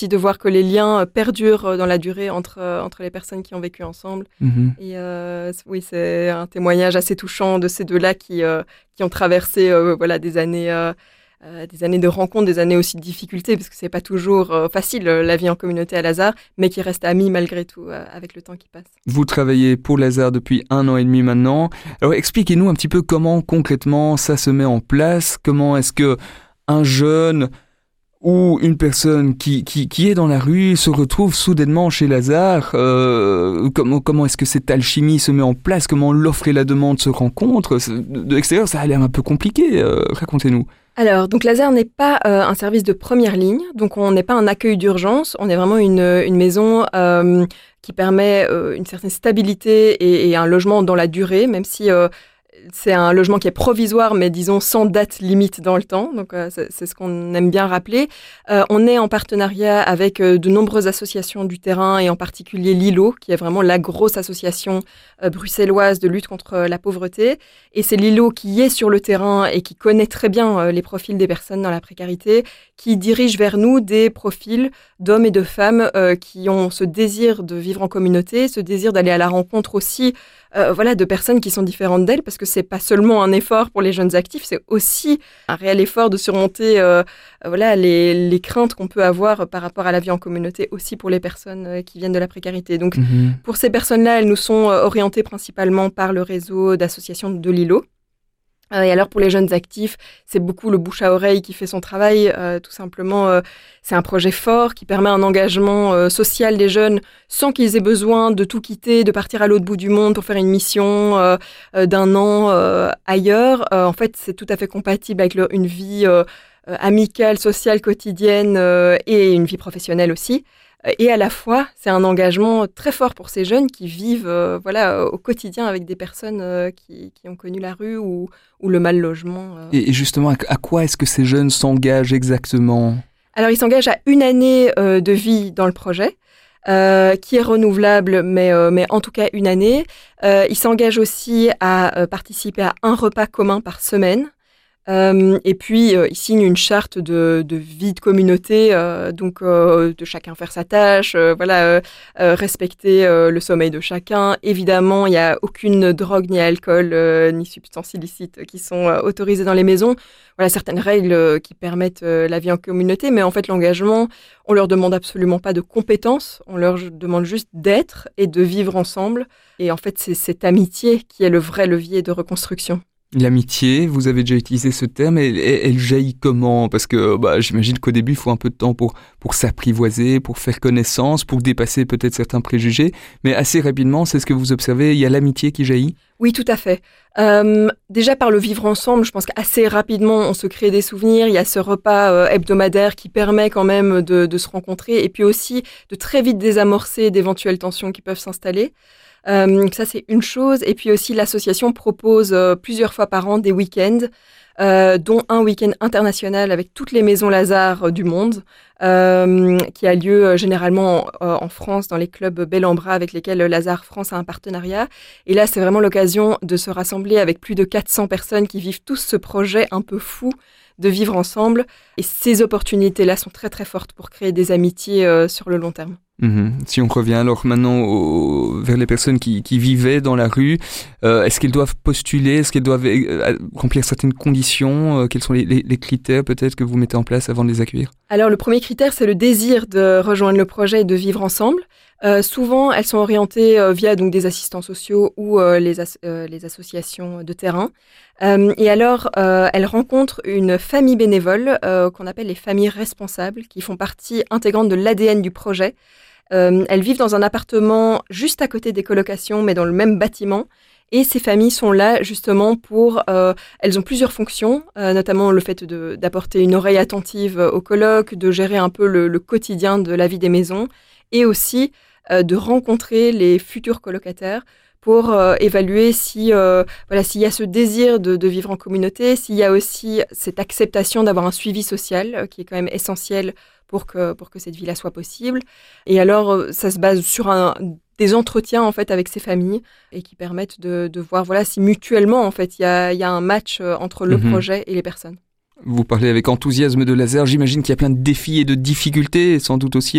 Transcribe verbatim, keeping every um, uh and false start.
de voir que les liens perdurent dans la durée entre, entre les personnes qui ont vécu ensemble. Mmh. Et euh, oui, c'est un témoignage assez touchant de ces deux-là qui, euh, qui ont traversé euh, voilà, des années... Euh, Euh, des années de rencontres, des années aussi de difficultés, parce que c'est pas toujours euh, facile euh, la vie en communauté à Lazare, mais qui restent amis malgré tout euh, avec le temps qui passe. Vous travaillez pour Lazare depuis un an et demi maintenant. Alors expliquez-nous un petit peu comment concrètement ça se met en place. Comment est-ce que un jeune ou une personne qui, qui, qui est dans la rue se retrouve soudainement chez Lazare, euh, comment, comment est-ce que cette alchimie se met en place, comment l'offre et la demande se rencontrent. De l'extérieur, ça a l'air un peu compliqué, euh, racontez-nous. Alors, donc Lazare n'est pas euh, un service de première ligne, donc on n'est pas un accueil d'urgence, on est vraiment une, une maison euh, qui permet euh, une certaine stabilité et, et un logement dans la durée, même si euh, c'est un logement qui est provisoire, mais disons sans date limite dans le temps. Donc, euh, c'est, c'est ce qu'on aime bien rappeler. Euh, on est en partenariat avec euh, de nombreuses associations du terrain et en particulier l'I L O, qui est vraiment la grosse association euh, bruxelloise de lutte contre euh, la pauvreté. Et c'est l'I L O qui est sur le terrain et qui connaît très bien euh, les profils des personnes dans la précarité, qui dirige vers nous des profils d'hommes et de femmes euh, qui ont ce désir de vivre en communauté, ce désir d'aller à la rencontre aussi Euh, voilà, de personnes qui sont différentes d'elles, parce que c'est pas seulement un effort pour les jeunes actifs, c'est aussi un réel effort de surmonter euh, voilà, les, les craintes qu'on peut avoir par rapport à la vie en communauté, aussi pour les personnes euh, qui viennent de la précarité. Donc, mmh. pour ces personnes-là, elles nous sont euh, orientées principalement par le réseau d'associations de l'I L O. Euh, et alors, pour les jeunes actifs, c'est beaucoup le bouche à oreille qui fait son travail. Euh, tout simplement, euh, c'est un projet fort qui permet un engagement euh, social des jeunes sans qu'ils aient besoin de tout quitter, de partir à l'autre bout du monde pour faire une mission euh, euh, d'un an euh, ailleurs. Euh, en fait, c'est tout à fait compatible avec leur, une vie euh, euh, amicale, sociale, quotidienne euh, et une vie professionnelle aussi. Et à la fois, c'est un engagement très fort pour ces jeunes qui vivent euh, voilà, au quotidien avec des personnes euh, qui, qui ont connu la rue ou, ou le mal-logement. Euh. Et justement, à quoi est-ce que ces jeunes s'engagent exactement ? Alors, ils s'engagent à une année euh, de vie dans le projet, euh, qui est renouvelable, mais, euh, mais en tout cas une année. Euh, ils s'engagent aussi à euh, participer à un repas commun par semaine. Euh, et puis, euh, ils signent une charte de, de vie de communauté, euh, donc euh, de chacun faire sa tâche, euh, voilà, euh, euh, respecter euh, le sommeil de chacun. Évidemment, il n'y a aucune drogue, ni alcool, euh, ni substances illicites qui sont euh, autorisées dans les maisons. Voilà, certaines règles euh, qui permettent euh, la vie en communauté, mais en fait, l'engagement, on leur demande absolument pas de compétences, on leur demande juste d'être et de vivre ensemble. Et en fait, c'est cette amitié qui est le vrai levier de reconstruction. L'amitié, vous avez déjà utilisé ce terme, elle, elle jaillit comment ? Parce que bah, j'imagine qu'au début, il faut un peu de temps pour, pour s'apprivoiser, pour faire connaissance, pour dépasser peut-être certains préjugés. Mais assez rapidement, c'est ce que vous observez, il y a l'amitié qui jaillit ? Oui, tout à fait. Euh, déjà par le vivre ensemble, je pense qu'assez rapidement, on se crée des souvenirs. Il y a ce repas euh, hebdomadaire qui permet quand même de, de se rencontrer et puis aussi de très vite désamorcer d'éventuelles tensions qui peuvent s'installer. Euh, ça, c'est une chose. Et puis aussi, l'association propose euh, plusieurs fois par an des week-ends, euh, dont un week-end international avec toutes les maisons Lazare euh, du monde, euh, qui a lieu euh, généralement euh, en France, dans les clubs Bel en Bras avec lesquels Lazare France a un partenariat. Et là, c'est vraiment l'occasion de se rassembler avec plus de quatre cents personnes qui vivent tous ce projet un peu fou de vivre ensemble. Et ces opportunités-là sont très, très fortes pour créer des amitiés euh, sur le long terme. Mmh. Si on revient alors maintenant au, vers les personnes qui, qui vivaient dans la rue, euh, est-ce qu'elles doivent postuler, est-ce qu'elles doivent euh, remplir certaines conditions, euh, quels sont les, les, les critères peut-être que vous mettez en place avant de les accueillir ? Alors le premier critère, c'est le désir de rejoindre le projet et de vivre ensemble. Euh, souvent, elles sont orientées euh, via donc, des assistants sociaux ou euh, les, as- euh, les associations de terrain. Euh, et alors, euh, elles rencontrent une famille bénévole euh, qu'on appelle les familles responsables, qui font partie intégrante de l'A D N du projet. Euh, elles vivent dans un appartement juste à côté des colocations, mais dans le même bâtiment. Et ces familles sont là justement pour... Euh, elles ont plusieurs fonctions, euh, notamment le fait de, d'apporter une oreille attentive aux colocs, de gérer un peu le, le quotidien de la vie des maisons, et aussi euh, de rencontrer les futurs colocataires pour euh, évaluer si, euh, voilà, s'il y a ce désir de, de vivre en communauté, s'il y a aussi cette acceptation d'avoir un suivi social euh, qui est quand même essentiel pour que, pour que cette vie-là soit possible. Et alors, euh, ça se base sur un, des entretiens en fait, avec ces familles et qui permettent de, de voir voilà, si mutuellement, en fait, il y a, y a un match euh, entre le mmh. projet et les personnes. Vous parlez avec enthousiasme de laser. J'imagine qu'il y a plein de défis et de difficultés, et sans doute aussi